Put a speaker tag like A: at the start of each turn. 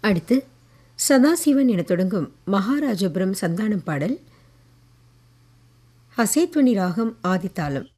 A: அடுத்து சதாசிவன் என தொடங்கும் மகாராஜபுரம் சந்தானம் பாடல் ஹசேத்வனி ராகம் ஆதித்தாளம்.